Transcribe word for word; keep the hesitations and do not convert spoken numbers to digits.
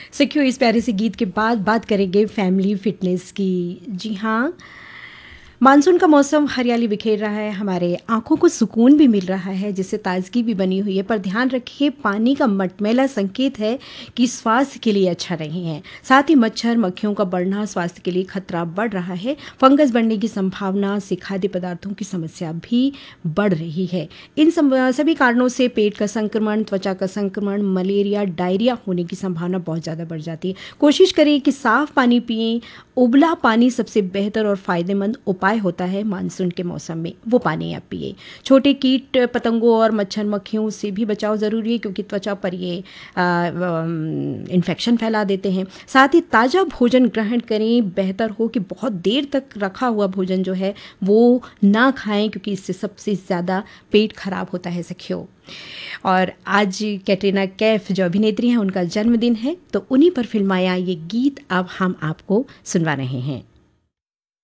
सखियों, इस प्यारे से गीत के बाद बात करेंगे फैमिली फिटनेस की। जी हाँ, मानसून का मौसम हरियाली बिखेर रहा है, हमारे आंखों को सुकून भी मिल रहा है, जिससे ताजगी भी बनी हुई है। पर ध्यान रखिए, पानी का मटमैला संकेत है कि स्वास्थ्य के लिए अच्छा नहीं है। साथ ही मच्छर मक्खियों का बढ़ना स्वास्थ्य के लिए खतरा बढ़ रहा है। फंगस बढ़ने की संभावना से खाद्य पदार्थों की समस्या भी बढ़ रही है। इन सम- सभी कारणों से पेट का संक्रमण, त्वचा का संक्रमण, मलेरिया, डायरिया होने की संभावना बहुत ज़्यादा बढ़ जाती है। कोशिश करें कि साफ पानी पिएं। उबला पानी सबसे बेहतर और फायदेमंद उपाय होता है मानसून के मौसम में, वो पानी आप पिए। छोटे कीट पतंगों और मच्छर मक्खियों से भी बचाव ज़रूरी है, क्योंकि त्वचा पर ये इन्फेक्शन फैला देते हैं। साथ ही ताज़ा भोजन ग्रहण करें। बेहतर हो कि बहुत देर तक रखा हुआ भोजन जो है वो ना खाएं, क्योंकि इससे सबसे ज़्यादा पेट खराब होता है सखियों। और आज कैटरीना कैफ जो अभिनेत्री हैं, उनका जन्मदिन है, तो उन्हीं पर फिल्माया ये गीत अब हम आपको सुनवा रहे हैं।